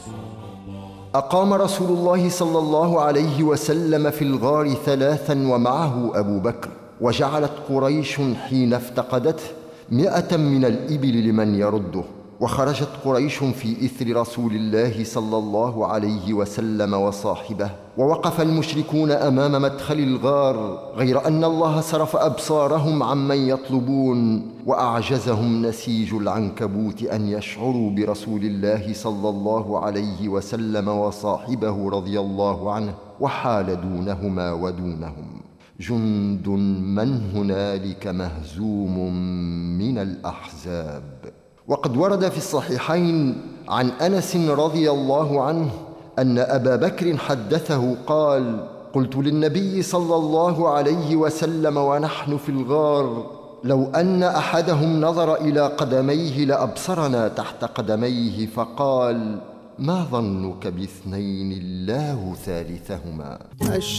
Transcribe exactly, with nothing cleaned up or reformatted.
أقام رسول الله صلى الله عليه وسلم في الغار ثلاثا ومعه أبو بكر، وجعلت قريش حين افتقدته مئة من الإبل لمن يرده، وخرجت قريش في إثر رسول الله صلى الله عليه وسلم وصاحبه، ووقف المشركون أمام مدخل الغار، غير أن الله صرف أبصارهم عمن يطلبون، وأعجزهم نسيج العنكبوت أن يشعروا برسول الله صلى الله عليه وسلم وصاحبه رضي الله عنه، وحال دونهما ودونهم جند من هنالك مهزوم من الأحزاب. وقد ورد في الصحيحين عن أنس رضي الله عنه أن أبا بكر حدثه قال: قلت للنبي صلى الله عليه وسلم ونحن في الغار: لو أن أحدهم نظر إلى قدميه لأبصرنا تحت قدميه، فقال: ما ظنك باثنين الله ثالثهما؟